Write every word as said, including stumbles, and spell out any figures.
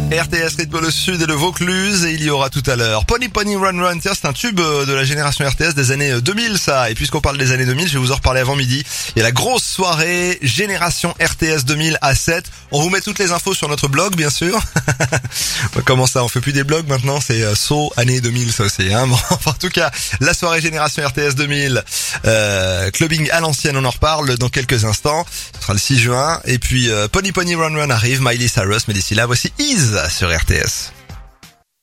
R T S rythme le sud et le Vaucluse et il y aura tout à l'heure Pony Pony Run Run. Tiens, c'est un tube de la génération R T S des années deux mille ça. Et puisqu'on parle des années deux mille, je vais vous en reparler avant midi. Il y a la grosse soirée génération R T S deux mille à sept. On vous met toutes les infos sur notre blog bien sûr. Comment ça, on fait plus des blogs maintenant, c'est euh, saut année deux mille ça aussi. Hein bon, enfin, en tout cas, la soirée génération R T S deux mille, euh, clubbing à l'ancienne, on en reparle dans quelques instants. Ce sera le six juin. Et puis euh, Pony Pony Run Run arrive, Miley Cyrus. Mais d'ici là, voici Ease sur R T S.